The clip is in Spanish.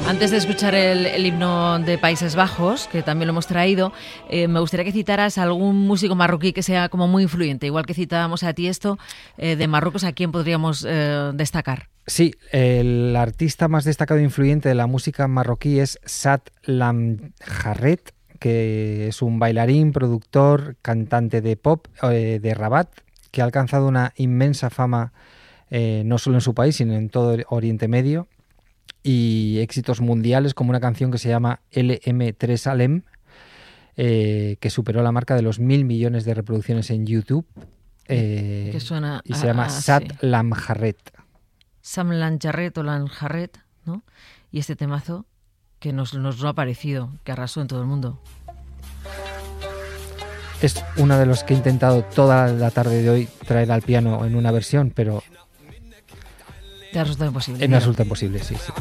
Antes de escuchar el himno de Países Bajos, que también lo hemos traído, me gustaría que citaras a algún músico marroquí que sea como muy influyente. Igual que citábamos a Tiesto, de Marruecos, ¿a quién podríamos destacar? Sí, el artista más destacado e influyente de la música marroquí es Saad Lamjarret, que es un bailarín, productor, cantante de pop de Rabat, que ha alcanzado una inmensa fama no solo en su país, sino en todo Oriente Medio, y éxitos mundiales como una canción que se llama LM3 Alem, que superó la marca de los 1.000 millones de reproducciones en YouTube, que suena y se llama Saad Lamjarret. Sam Lamjarret o Lamjarret, ¿no? Y este temazo que nos lo ha parecido, que arrasó en todo el mundo. Es uno de los que he intentado toda la tarde de hoy traer al piano en una versión, pero te ha resultado imposible. Me resulta imposible, sí.